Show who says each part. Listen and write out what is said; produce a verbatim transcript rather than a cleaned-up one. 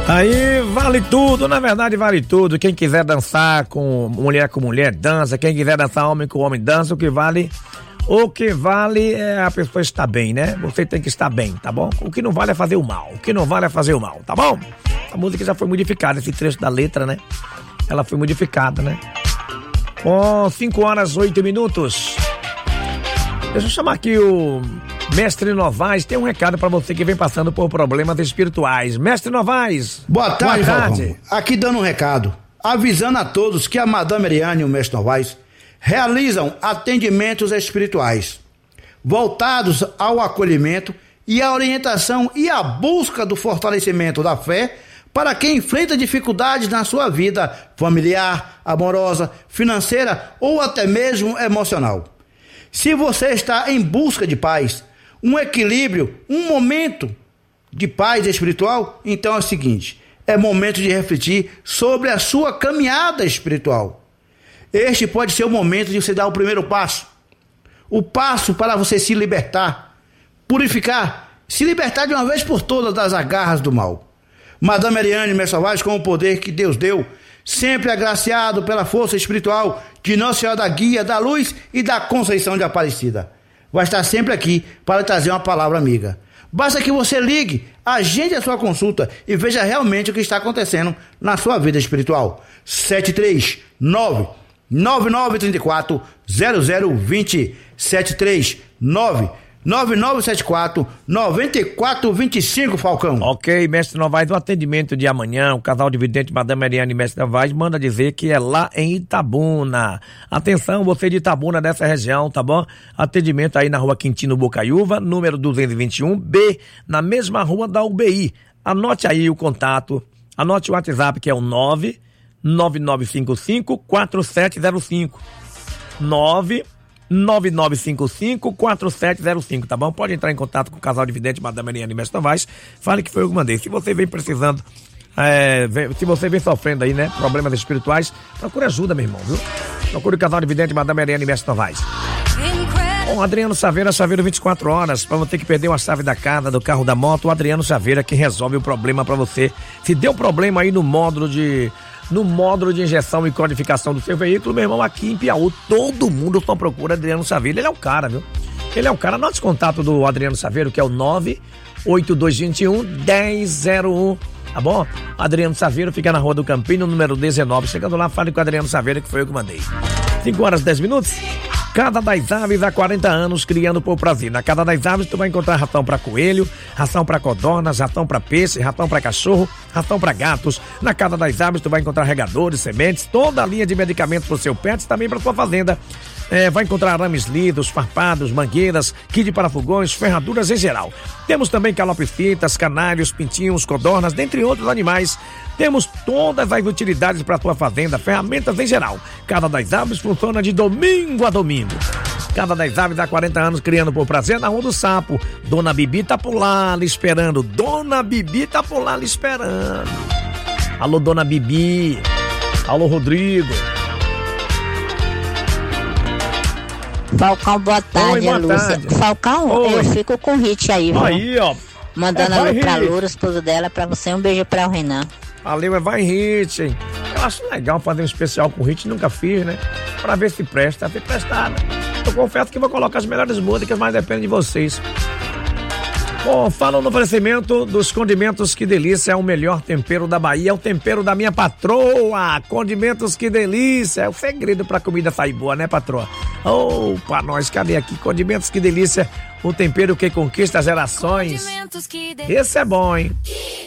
Speaker 1: Aí vale tudo, na verdade vale tudo. Quem quiser dançar com mulher com mulher, dança. Quem quiser dançar homem com homem, dança. O que vale, o que vale é a pessoa estar bem, né? Você tem que estar bem, tá bom? O que não vale é fazer o mal. O que não vale é fazer o mal, tá bom? A música já foi modificada, esse trecho da letra, né? Ela foi modificada, né? Com cinco horas, oito minutos. Deixa eu chamar aqui o Mestre Novaes. Tem um recado pra você que vem passando por problemas espirituais. Mestre Novaes.
Speaker 2: Boa tarde, Boa tarde. Falcão. Aqui dando um recado, avisando a todos que a Madame Ariane e o Mestre Novaes realizam atendimentos espirituais voltados ao acolhimento e à orientação e à busca do fortalecimento da fé para quem enfrenta dificuldades na sua vida familiar, amorosa, financeira ou até mesmo emocional. Se você está em busca de paz, um equilíbrio, um momento de paz espiritual, então é o seguinte, é momento de refletir sobre a sua caminhada espiritual. Este pode ser o momento de você dar o primeiro passo, o passo para você se libertar, purificar, se libertar de uma vez por todas das agarras do mal. Madame Ariane Mestre Novaes, com o poder que Deus deu, sempre agraciado pela força espiritual de Nossa Senhora da Guia, da Luz e da Conceição de Aparecida, vai estar sempre aqui para trazer uma palavra amiga. Basta que você ligue, agende a sua consulta e veja realmente o que está acontecendo na sua vida espiritual. sete três nove, nove nove três quatro, zero zero dois zero, sete três nove, nove nove sete quatro, nove quatro dois cinco, Falcão.
Speaker 1: Ok, Mestre Novaes, o atendimento de amanhã, o casal de vidente Madame Ariane e Mestre Novaes manda dizer que é lá em Itabuna. Atenção, você de Itabuna, dessa região, tá bom? Atendimento aí na rua Quintino Bocaiúva, número duzentos e vinte e um B, na mesma rua da U B I. Anote aí o contato, anote o WhatsApp que é o nove nove nove cinco cinco, quatro sete zero cinco. nove nove nove cinco cinco, quatro sete zero cinco, tá bom? Pode entrar em contato com o casal de vidente Madame Ariane e Mestre Novaes. Fale que foi eu que mandei. Se você vem precisando, é, vem, se você vem sofrendo aí, né, problemas espirituais, procure ajuda, meu irmão, viu? Procure o casal de vidente Madame Ariane e Mestre Novaes. Bom, Adriano Saveira, Saveiro vinte e quatro horas, pra você que perdeu a chave da casa, do carro, da moto, o Adriano Saveira que resolve o problema pra você. Se deu problema aí no módulo de... no módulo de injeção e codificação do seu veículo, meu irmão, aqui em Piauí, todo mundo só procura Adriano Saveiro. Ele é o cara, viu? Ele é o cara. Anote o contato do Adriano Saveiro, que é o nove oito dois dois um, um zero zero um, tá bom? Adriano Saveiro fica na Rua do Campinho, número dezenove. Chegando lá, fale com o Adriano Saveiro, que foi eu que mandei. cinco horas e dez minutos. Casa das Aves há quarenta anos, criando por prazer. Na Casa das Aves tu vai encontrar ração para coelho, ração para codornas, ração para peixe, ração para cachorro, ração para gatos. Na Casa das Aves tu vai encontrar regadores, sementes, toda a linha de medicamentos para o seu pet e também para sua fazenda. É, vai encontrar arames lidos, farpados, mangueiras, kit para fogões, ferraduras em geral. Temos também calopsitas, canários, pintinhos, codornas, dentre outros animais. Temos todas as utilidades para a tua fazenda, ferramentas em geral. Casa das Aves funciona de domingo a domingo. Casa das Aves há quarenta anos, criando por prazer na Rua do Sapo. Dona Bibi tá por lá lhe esperando. Dona Bibi tá por lá lhe esperando. Alô, Dona Bibi. Alô, Rodrigo.
Speaker 3: Falcão, boa tarde,
Speaker 1: Oi, boa
Speaker 3: Lúcia.
Speaker 1: tarde.
Speaker 3: Falcão,
Speaker 1: Oi.
Speaker 3: eu fico com o hit aí, viu?
Speaker 1: Aí, ó.
Speaker 3: Mandando
Speaker 1: é,
Speaker 3: alô pra
Speaker 1: hit.
Speaker 3: Loura, esposo dela, pra você. Um beijo pra o Renan.
Speaker 1: Valeu, é vai hit, hein? Eu acho legal fazer um especial com hit, nunca fiz, né? Pra ver se presta, se prestar, né? Eu confesso que vou colocar as melhores músicas, mas depende de vocês. Bom, fala no oferecimento dos Condimentos Que Delícia, é o melhor tempero da Bahia, é o tempero da minha patroa. Condimentos Que Delícia, é o segredo pra comida sair boa, né, patroa? Opa, nós, cadê aqui? Condimentos Que Delícia, o tempero que conquista gerações. Esse é bom, hein?